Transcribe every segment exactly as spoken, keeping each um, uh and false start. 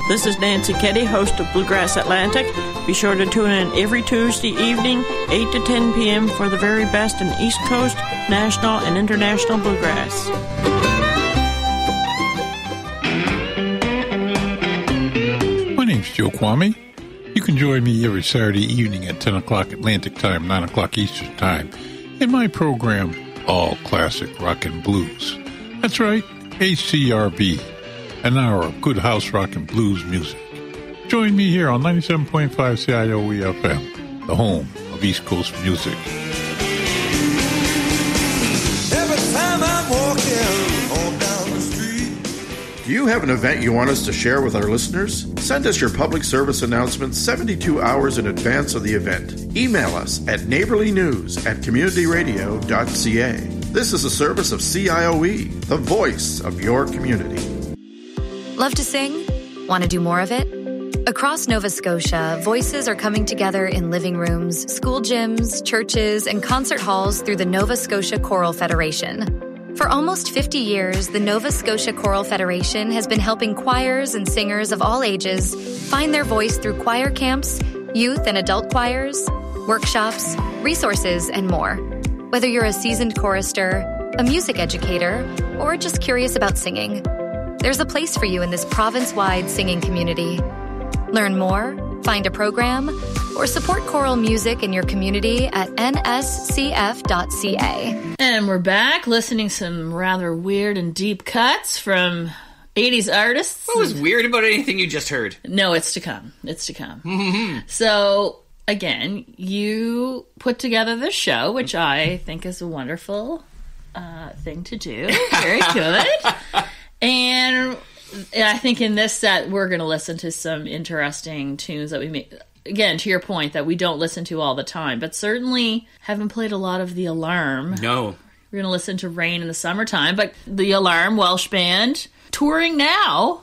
This is Nancy Keddy, host of Bluegrass Atlantic. Be sure to tune in every Tuesday evening, eight to ten p.m. for the very best in East Coast, national, and international bluegrass. My name's Joe Kwame. You can join me every Saturday evening at ten o'clock Atlantic Time, nine o'clock Eastern Time, in my program, All Classic Rock and Blues. That's right, H C R B, an hour of good house rock and blues music. Join me here on ninety-seven point five C I O E F M, the home of East Coast music. Every time I'm walking on down the street. Do you have an event you want us to share with our listeners? Send us your public service announcement seventy-two hours in advance of the event. Email us at neighborlynews at communityradio.ca. This is a service of C I O E, the voice of your community. Love to sing? Want to do more of it? Across Nova Scotia, voices are coming together in living rooms, school gyms, churches, and concert halls through the Nova Scotia Choral Federation. For almost fifty years, the Nova Scotia Choral Federation has been helping choirs and singers of all ages find their voice through choir camps, youth and adult choirs, workshops, resources, and more. Whether you're a seasoned chorister, a music educator, or just curious about singing, there's a place for you in this province-wide singing community. Learn more, find a program, or support choral music in your community at N S C F dot C A. And we're back listening to some rather weird and deep cuts from eighties artists. What was weird about anything you just heard? No, it's to come. It's to come. Mm-hmm. So, again, you put together this show, which I think is a wonderful uh, thing to do. Very good. And I think in this set, we're going to listen to some interesting tunes that we made. Again, to your point, that we don't listen to all the time, but certainly haven't played a lot of The Alarm. No. We're going to listen to Rain in the Summertime, but The Alarm, Welsh band, touring now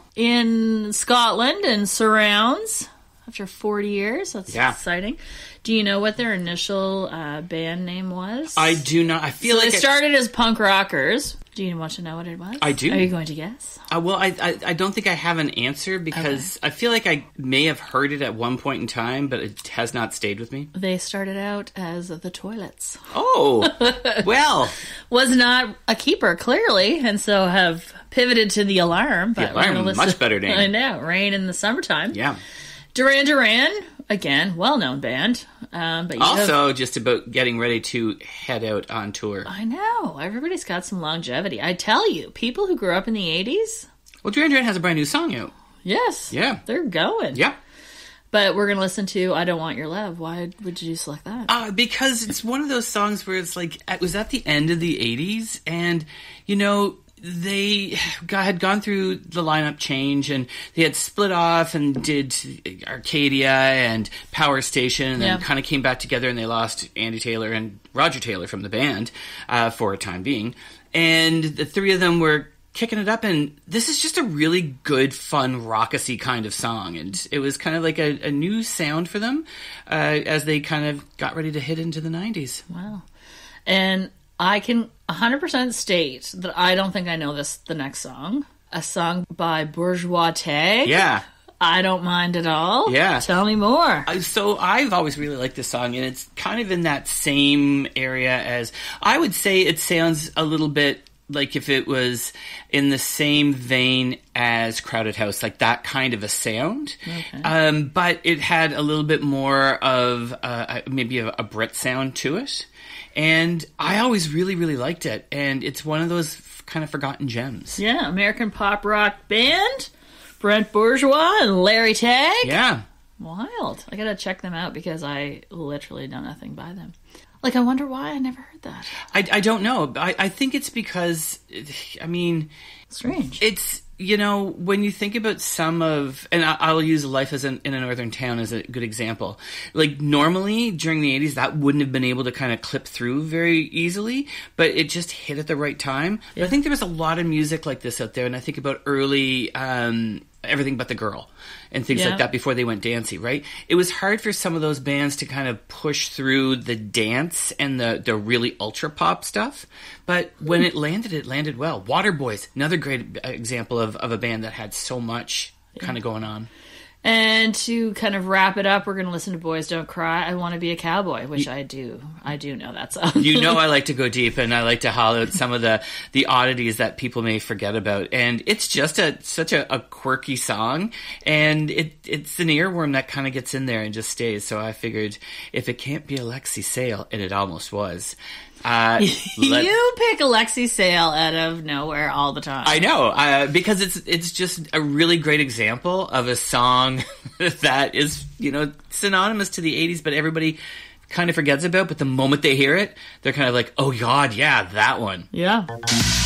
in Scotland and surrounds after forty years. That's yeah. exciting. Do you know what their initial uh, band name was? I do not. I feel so like they started as punk rockers. Do you want to know what it was? I do. Are you going to guess? Uh, well, I, I I don't think I have an answer because okay. I feel like I may have heard it at one point in time, but it has not stayed with me. They started out as The Toilets. Oh, well. Was not a keeper, clearly, and so have pivoted to The Alarm. But The Alarm, much better name. I know, Rain in the Summertime. Yeah. Duran Duran, again, well-known band. Um, but you also have, just about getting ready to head out on tour. I know. Everybody's got some longevity. I tell you, people who grew up in the eighties... Well, Duran Duran has a brand new song out. Yes. Yeah. They're going. Yeah. But we're going to listen to I Don't Want Your Love. Why would you select that? Uh, because it's one of those songs where it's like, it was at the end of the eighties, and, you know... They had gone through the lineup change, and they had split off and did Arcadia and Power Station, and then yeah. kind of came back together, and they lost Andy Taylor and Roger Taylor from the band uh, for a time being. And the three of them were kicking it up, and this is just a really good, fun, raucous-y kind of song. And it was kind of like a, a new sound for them uh, as they kind of got ready to hit into the nineties. Wow. And I can one hundred percent state that I don't think I know this, the next song. A song by Bourgeois Tag. Yeah. I don't mind at all. Yeah. Tell me more. Uh, so I've always really liked this song, and it's kind of in that same area as... I would say it sounds a little bit like if it was in the same vein as Crowded House, like that kind of a sound. Okay. Um, but it had a little bit more of uh, maybe a, a Brit sound to it. And I always really, really liked it. And it's one of those f- kind of forgotten gems. Yeah, American pop rock band, Brent Bourgeois and Larry Tagg. Yeah. Wild. I gotta check them out because I literally know nothing by them. Like, I wonder why I never heard that. I, I don't know. I, I think it's because, I mean... Strange. It's... You know, when you think about some of, and I'll use Life as in, in a Northern Town as a good example. Like, normally, during the eighties, that wouldn't have been able to kind of clip through very easily, but it just hit at the right time. Yeah. But I think there was a lot of music like this out there, and I think about early um, Everything But the Girl and things yeah. like that before they went dancey, right? It was hard for some of those bands to kind of push through the dance and the, the really ultra-pop stuff, but when it landed, it landed well. Waterboys, another great example of, of a band that had so much kind of going on. And to kind of wrap it up, we're going to listen to Boys Don't Cry. I Want to Be a Cowboy, which I do. I do know that song. You know I like to go deep, and I like to hollow out some of the, the oddities that people may forget about. And it's just a such a, a quirky song, and it it's an earworm that kind of gets in there and just stays. So I figured if it can't be Alexi Sale, and it almost was. Uh, let, you pick Alexi Sale out of nowhere all the time. I know, uh, because it's it's just a really great example of a song that is, you know, synonymous to the eighties, but everybody kind of forgets about. But the moment they hear it, they're kind of like, oh God, yeah, that one. Yeah.